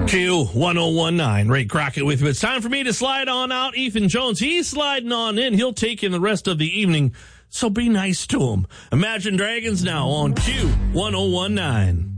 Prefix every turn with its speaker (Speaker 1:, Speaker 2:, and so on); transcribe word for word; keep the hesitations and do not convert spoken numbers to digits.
Speaker 1: Q one oh one nine, Ray Crockett with you. It's time for me to slide on out. Ethan Jones, he's sliding on in. He'll take in the rest of the evening, so be nice to him. Imagine Dragons now on Q one oh one nine.